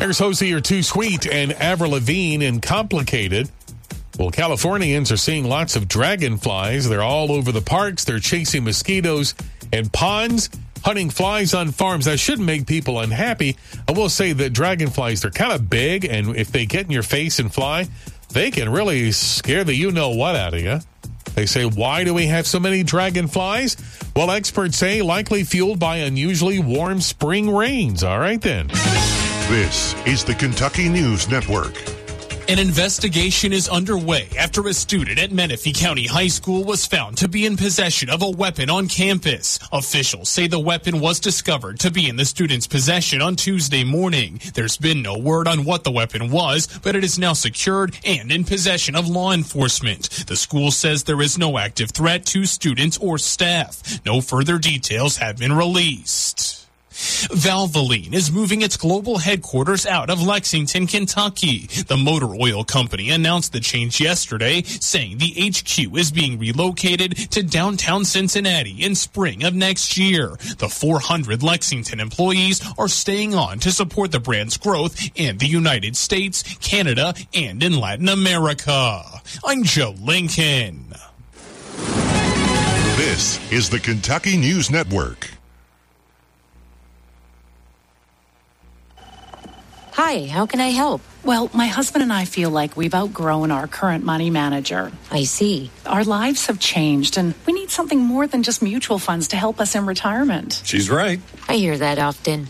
There's Hosier Too Sweet and Avril Lavigne in Complicated. Well, Californians are seeing lots of dragonflies. They're all over the parks. They're chasing mosquitoes and ponds, hunting flies on farms. That shouldn't make people unhappy. I will say that dragonflies, they're kind of big, and if they get in your face and fly, they can really scare the you-know-what out of you. They say, why do we have so many dragonflies? Well, experts say likely fueled by unusually warm spring rains. All right, then. This is the Kentucky News Network. An investigation is underway after a student at Menifee County High School was found to be in possession of a weapon on campus. Officials say the weapon was discovered to be in the student's possession on Tuesday morning. There's been no word on what the weapon was, but it is now secured and in possession of law enforcement. The school says there is no active threat to students or staff. No further details have been released. Valvoline is moving its global headquarters out of Lexington, Kentucky. The motor oil company announced the change yesterday, saying the HQ is being relocated to downtown Cincinnati in spring of next year. The 400 Lexington employees are staying on to support the brand's growth in the United States, Canada, and in Latin America. I'm Joe Lincoln. This is the Kentucky News Network. Hi, how can I help? Well, my husband and I feel like we've outgrown our current money manager. I see. Our lives have changed, and we need something more than just mutual funds to help us in retirement. She's right. I hear that often.